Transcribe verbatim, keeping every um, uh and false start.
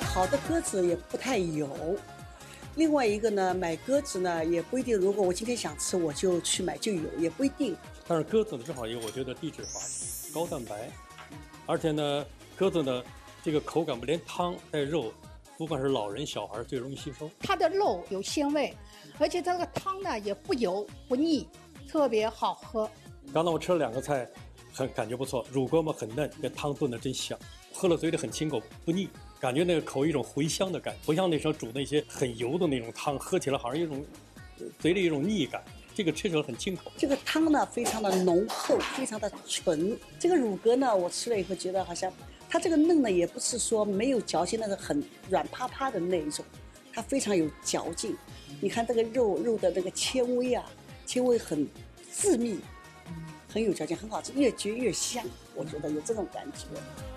好的鸽子也不太有。另外一个呢，买鸽子呢也不一定，如果我今天想吃，我就去买就有，也不一定。 但是鸽子呢，正好一个我觉得低脂化、高蛋白，而且呢，鸽子呢这个口感不连汤带肉，不管是老人小孩最容易吸收。 它的肉有鲜味，而且它这个汤呢也不油不腻，特别好喝。 刚才我吃了两个菜，很感觉不错，乳鸽嘛很嫩，这汤炖的真香，喝了嘴里很清口不腻，感觉那个口一种回香的感觉，不像那时候煮那些很油的那种汤，喝起来好像一种嘴里一种腻感。这个吃起来很清口。 这个汤呢非常的浓厚，非常的纯。这个乳鸽呢，我吃了以后觉得好像它这个嫩呢，也不是说没有嚼劲，那个很软趴趴的那一种，它非常有嚼劲。你看这个肉肉的那个纤维啊，纤维很致密，很有嚼劲，很好吃，越嚼越香。我觉得有这种感觉。